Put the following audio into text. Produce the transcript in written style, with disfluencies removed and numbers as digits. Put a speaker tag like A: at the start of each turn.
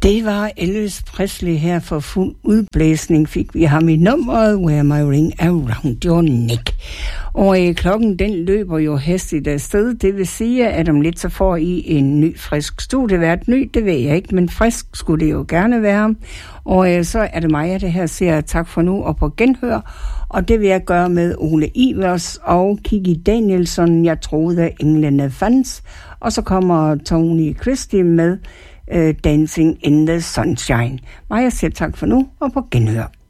A: Det var Elvis Presley her for fuld udblæsning. Fik vi ham i nummeret Wear My Ring Around Your Neck. Og klokken den løber jo hastigt afsted. Det vil sige, at om lidt så får I en ny frisk studievært. Ny, det ved jeg ikke, men frisk skulle det jo gerne være. Og så er det mig, at det her siger tak for nu og på genhør. Og det vil jeg gøre med Ole Ivers og Kiki Danielsson. Jeg troede, englene fandt. Og så kommer Tony Christie med Dancing in the Sunshine. Maja siger tak for nu og på genhør.